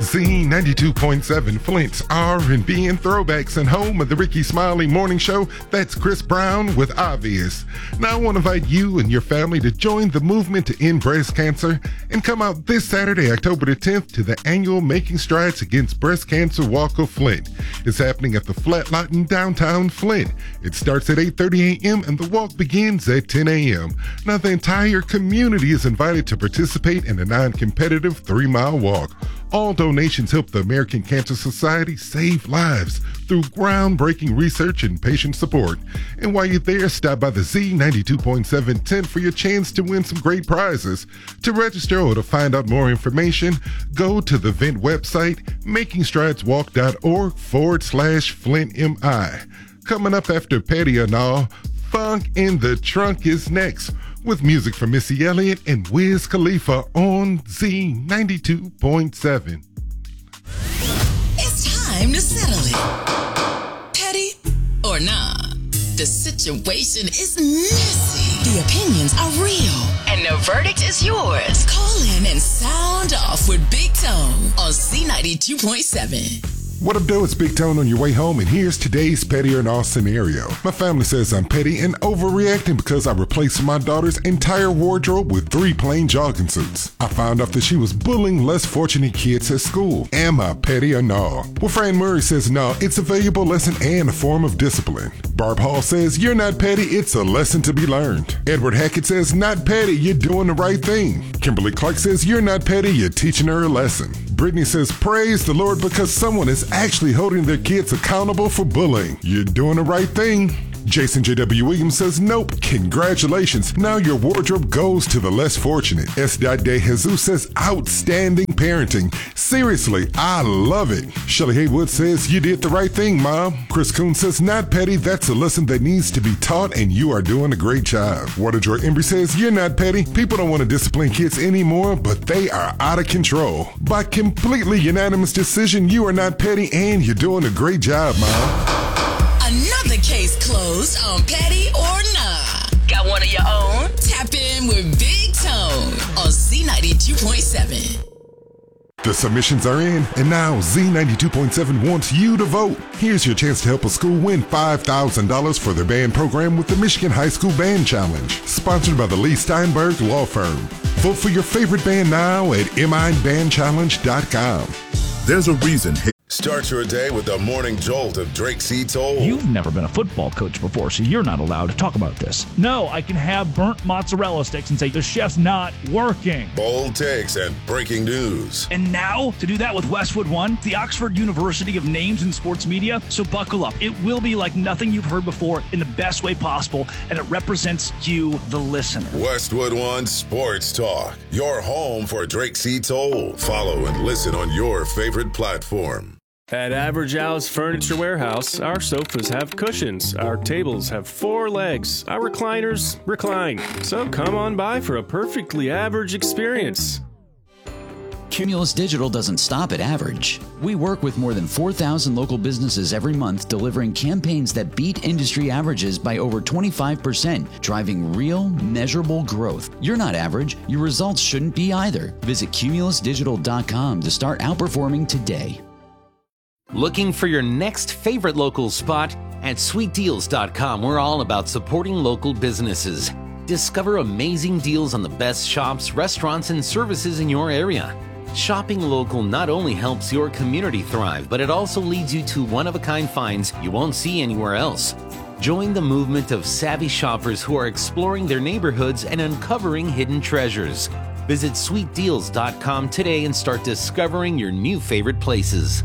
Z92.7, Flint's R&B and throwbacks, and home of the Ricky Smiley Morning Show. That's Chris Brown with Obvious. Now I want to invite you and your family to join the movement to end breast cancer and come out this Saturday, October the 10th, to the annual Making Strides Against Breast Cancer Walk of Flint. It's happening at the Flat Lot in downtown Flint. It starts at 8:30 a.m. and the walk begins at 10 a.m. Now the entire community is invited to participate in a non-competitive 3-mile walk. All donations help the American Cancer Society save lives through groundbreaking research and patient support. And while you're there, stop by the Z92.7 tent for your chance to win some great prizes. To register or to find out more information, go to the event website, makingstrideswalk.org/FlintMI. Coming up after Petty and All, Funk in the Trunk is next, with music from Missy Elliott and Wiz Khalifa on Z92.7. It's time to settle it. Petty or nah, the situation is messy. The opinions are real. And the verdict is yours. Call in and sound off with Big Tone on Z92.7. What up, though? It's Big Tone on your way home, and here's today's Petty or Not scenario. My family says I'm petty and overreacting because I replaced my daughter's entire wardrobe with 3 plain jogging suits. I found out that she was bullying less fortunate kids at school. Am I petty or no? Well, Fran Murray says no, it's a valuable lesson and a form of discipline. Barb Hall says you're not petty, it's a lesson to be learned. Edward Hackett says not petty, you're doing the right thing. Kimberly Clark says you're not petty, you're teaching her a lesson. Brittany says praise the Lord because someone is actually holding their kids accountable for bullying. You're doing the right thing. Jason J.W. Williams says nope, congratulations, now your wardrobe goes to the less fortunate. S. De Jesus says outstanding parenting. Seriously, I love it. Shelly Haywood says you did the right thing, Mom. Chris Coon says not petty, that's a lesson that needs to be taught and you are doing a great job. Waterjoy Embry says you're not petty, people don't want to discipline kids anymore, but they are out of control. By completely unanimous decision, you are not petty and you're doing a great job, Mom. Another case closed on Petty or Nah. Got one of your own? Tap in with Big Tone on Z92.7. The submissions are in, and now Z92.7 wants you to vote. Here's your chance to help a school win $5,000 for their band program with the Michigan High School Band Challenge, sponsored by the Lee Steinberg Law Firm. Vote for your favorite band now at MIBandChallenge.com. There's a reason. Start your day with the morning jolt of Drake C. Toll. You've never been a football coach before, so you're not allowed to talk about this. No, I can have burnt mozzarella sticks and say the chef's not working. Bold takes and breaking news. And now, to do that with Westwood One, the Oxford University of Names in Sports Media. So buckle up. It will be like nothing you've heard before in the best way possible, and it represents you, the listener. Westwood One Sports Talk, your home for Drake C. Toll. Follow and listen on your favorite platform. At Average Al's Furniture Warehouse, our sofas have cushions, our tables have 4 legs, our recliners recline. So come on by for a perfectly average experience. Cumulus Digital doesn't stop at average. We work with more than 4,000 local businesses every month, delivering campaigns that beat industry averages by over 25%, driving real, measurable growth. You're not average. Your results shouldn't be either. Visit cumulusdigital.com to start outperforming today. Looking for your next favorite local spot? At sweetdeals.com, we're all about supporting local businesses. Discover amazing deals on the best shops, restaurants, and services in your area. Shopping local not only helps your community thrive, but it also leads you to one-of-a-kind finds you won't see anywhere else. Join the movement of savvy shoppers who are exploring their neighborhoods and uncovering hidden treasures. Visit sweetdeals.com today and start discovering your new favorite places.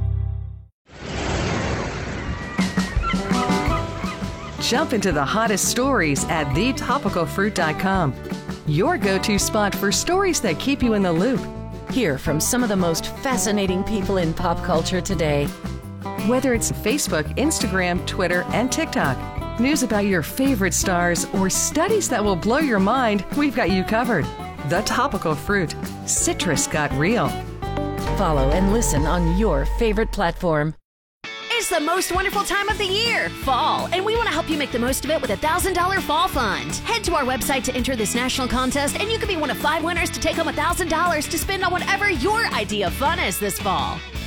Jump into the hottest stories at thetopicalfruit.com. Your go-to spot for stories that keep you in the loop. Hear from some of the most fascinating people in pop culture today. Whether it's Facebook, Instagram, Twitter, and TikTok, news about your favorite stars, or studies that will blow your mind, we've got you covered. The Topical Fruit. Citrus got real. Follow and listen on your favorite platform. is the most wonderful time of the year, fall, and we want to help you make the most of it with a $1,000 fall fund. Head to our website to enter this national contest, and you could be one of 5 winners to take home $1,000 to spend on whatever your idea of fun is this fall.